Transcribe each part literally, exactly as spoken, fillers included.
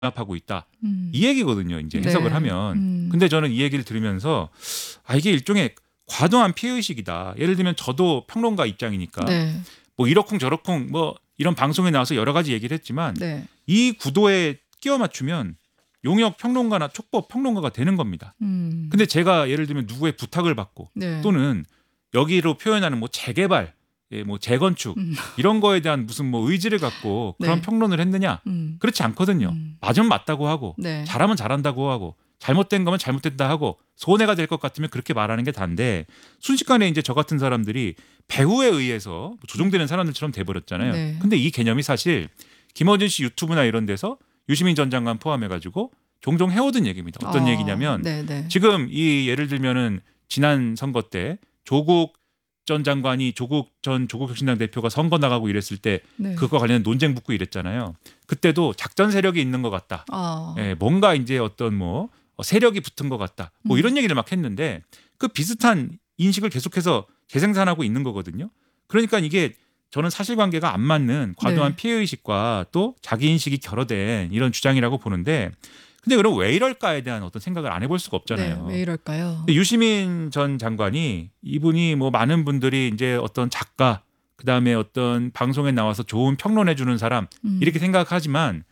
하고 있다. 음. 이 얘기거든요. 이제 해석을 네. 하면. 음. 근데 저는 이 얘기를 들으면서 아 이게 일종의 과도한 피해의식이다. 예를 들면 저도 평론가 입장이니까 네. 뭐 이러쿵 저러쿵 뭐 이런 방송에 나와서 여러 가지 얘기를 했지만 네. 이 구도에 끼워 맞추면 용역 평론가나 촉법 평론가가 되는 겁니다. 음. 근데 제가 예를 들면 누구의 부탁을 받고 네. 또는 여기로 표현하는 뭐 재개발, 예, 뭐 재건축 음. 이런 거에 대한 무슨 뭐 의지를 갖고 그런 네. 평론을 했느냐? 음. 그렇지 않거든요. 음. 맞으면 맞다고 하고 네. 잘하면 잘한다고 하고 잘못된 거면 잘못됐다 하고 손해가 될 것 같으면 그렇게 말하는 게 다인데 순식간에 이제 저 같은 사람들이 배후에 의해서 조종되는 사람들처럼 돼버렸잖아요. 네. 근데 이 개념이 사실 김어준 씨 유튜브나 이런 데서 유시민 전 장관 포함해가지고 종종 해오던 얘기입니다. 어떤 어, 얘기냐면 네네. 지금 이 예를 들면은 지난 선거 때 조국 전 장관이 조국 전 조국혁신당 대표가 선거 나가고 이랬을 때 네. 그거 관련 논쟁 붙고 이랬잖아요. 그때도 작전 세력이 있는 것 같다. 아. 예, 뭔가 이제 어떤 뭐 세력이 붙은 것 같다. 뭐 음. 이런 얘기를 막 했는데 그 비슷한 인식을 계속해서 재생산하고 있는 거거든요. 그러니까 이게 저는 사실관계가 안 맞는 과도한 네. 피해의식과 또 자기인식이 결여된 이런 주장이라고 보는데 근데 그럼 왜 이럴까에 대한 어떤 생각을 안 해볼 수가 없잖아요. 네, 왜 이럴까요? 유시민 전 장관이 이분이 뭐 많은 분들이 이제 어떤 작가 그다음에 어떤 방송에 나와서 좋은 평론해 주는 사람 음. 이렇게 생각하지만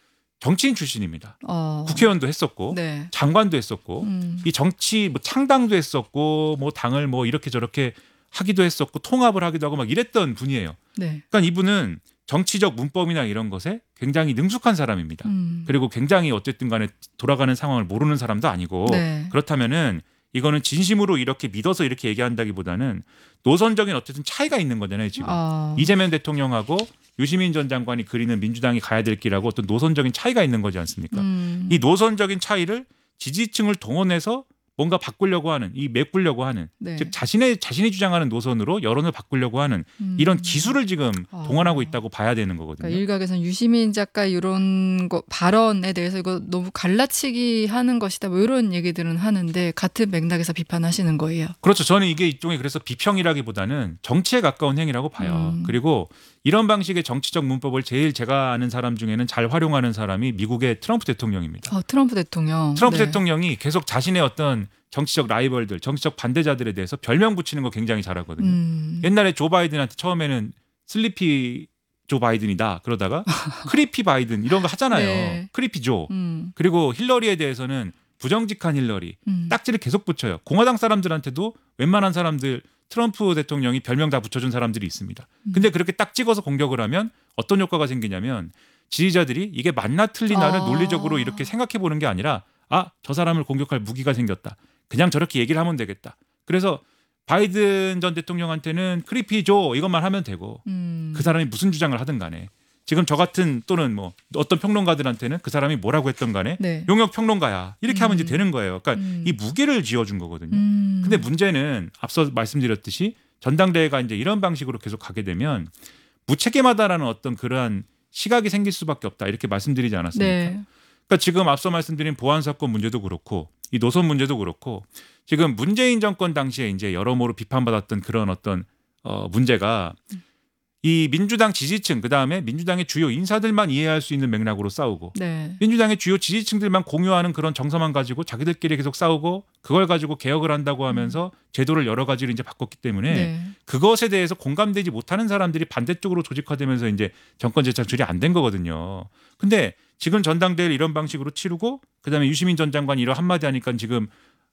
정치인 출신입니다. 어. 국회의원도 했었고 네. 장관도 했었고 음. 이 정치 뭐 창당도 했었고 뭐 당을 뭐 이렇게 저렇게 하기도 했었고 통합을 하기도 하고 막 이랬던 분이에요. 네. 그러니까 이분은 정치적 문법이나 이런 것에 굉장히 능숙한 사람입니다. 음. 그리고 굉장히 어쨌든 간에 돌아가는 상황을 모르는 사람도 아니고 네. 그렇다면은 이거는 진심으로 이렇게 믿어서 이렇게 얘기한다기보다는 노선적인 어쨌든 차이가 있는 거잖아요. 지금 아. 이재명 대통령하고 유시민 전 장관이 그리는 민주당이 가야 될 길하고 어떤 노선적인 차이가 있는 거지 않습니까? 음. 이 노선적인 차이를 지지층을 동원해서 뭔가 바꾸려고 하는 이 메꾸려고 하는 네. 즉 자신의 자신이 주장하는 노선으로 여론을 바꾸려고 하는 음. 이런 기술을 지금 아. 동원하고 있다고 봐야 되는 거거든요. 그러니까 일각에서는 유시민 작가 이런 거 발언에 대해서 이거 너무 갈라치기 하는 것이다 뭐 이런 얘기들은 하는데 같은 맥락에서 비판하시는 거예요. 그렇죠. 저는 이게 일종의 그래서 비평이라기보다는 정치에 가까운 행위라고 봐요. 음. 그리고 이런 방식의 정치적 문법을 제일 제가 아는 사람 중에는 잘 활용하는 사람이 미국의 트럼프 대통령입니다. 어, 트럼프 대통령. 트럼프 네. 대통령이 계속 자신의 어떤 정치적 라이벌들, 정치적 반대자들에 대해서 별명 붙이는 거 굉장히 잘하거든요. 음. 옛날에 조 바이든한테 처음에는 슬리피 조 바이든이다 그러다가 크리피 바이든 이런 거 하잖아요. 네. 크리피 조. 음. 그리고 힐러리에 대해서는 부정직한 힐러리. 음. 딱지를 계속 붙여요. 공화당 사람들한테도 웬만한 사람들 트럼프 대통령이 별명 다 붙여준 사람들이 있습니다. 근데 그렇게 딱 찍어서 공격을 하면 어떤 효과가 생기냐면 지지자들이 이게 맞나 틀리나를 아. 논리적으로 이렇게 생각해 보는 게 아니라 아, 저 사람을 공격할 무기가 생겼다. 그냥 저렇게 얘기를 하면 되겠다. 그래서 바이든 전 대통령한테는 크리피죠 이것만 하면 되고 음. 그 사람이 무슨 주장을 하든 간에 지금 저 같은 또는 뭐 어떤 평론가들한테는 그 사람이 뭐라고 했던 간에 네. 용역 평론가야 이렇게 음. 하면 이제 되는 거예요. 그러니까 음. 이 무게를 지어준 거거든요. 음. 근데 문제는 앞서 말씀드렸듯이 전당대회가 이제 이런 방식으로 계속 가게 되면 무책임하다라는 어떤 그러한 시각이 생길 수밖에 없다 이렇게 말씀드리지 않았습니까? 네. 그러니까 지금 앞서 말씀드린 보안 사건 문제도 그렇고 이 노선 문제도 그렇고 지금 문재인 정권 당시에 이제 여러모로 비판받았던 그런 어떤 어 문제가 이 민주당 지지층 그다음에 민주당의 주요 인사들만 이해할 수 있는 맥락으로 싸우고 네. 민주당의 주요 지지층들만 공유하는 그런 정서만 가지고 자기들끼리 계속 싸우고 그걸 가지고 개혁을 한다고 하면서 제도를 여러 가지로 이제 바꿨기 때문에 네. 그것에 대해서 공감되지 못하는 사람들이 반대쪽으로 조직화되면서 이제 정권 재창출이 안 된 거거든요. 근데 지금 전당대회를 이런 방식으로 치르고 그다음에 유시민 전 장관이 이런 한마디 하니까 지금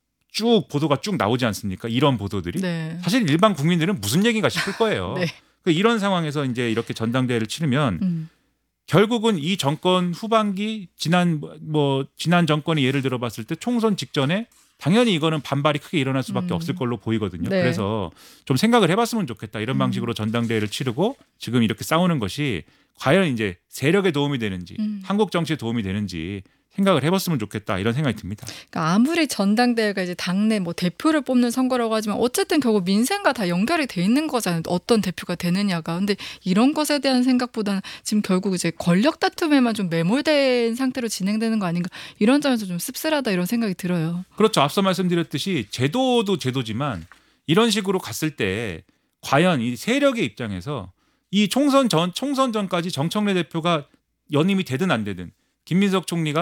쭉 보도가 쭉 나오지 않습니까? 이런 보도들이 네. 사실 일반 국민들은 무슨 얘기인가 싶을 거예요. 네. 그러니까 이런 상황에서 이제 이렇게 전당대회를 치르면 음. 결국은 이 정권 후반기 지난 뭐 지난 정권이 예를 들어봤을 때 총선 직전에 당연히 이거는 반발이 크게 일어날 수밖에 음. 없을 걸로 보이거든요. 네. 그래서 좀 생각을 해봤으면 좋겠다. 이런 음. 방식으로 전당대회를 치르고 지금 이렇게 싸우는 것이 과연 이제 세력에 도움이 되는지 음. 한국 정치에 도움이 되는지 생각을 해봤으면 좋겠다 이런 생각이 듭니다. 그러니까 아무리 전당대회가 이제 당내 뭐 대표를 뽑는 선거라고 하지만 어쨌든 결국 민생과 다 연결이 돼 있는 거잖아요. 어떤 대표가 되느냐가. 근데 이런 것에 대한 생각보다는 지금 결국 이제 권력 다툼에만 좀 매몰된 상태로 진행되는 거 아닌가. 이런 점에서 좀 씁쓸하다 이런 생각이 들어요. 그렇죠. 앞서 말씀드렸듯이 제도도 제도지만 이런 식으로 갔을 때 과연 이 세력의 입장에서 이 총선 전 총선 전까지 정청래 대표가 연임이 되든 안 되든 김민석 총리가